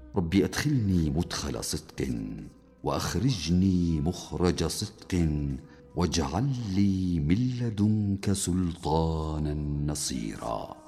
رب أدخلني مدخل صدق وأخرجني مخرج صدق واجعل لي من لدنك سلطانا نصيرا.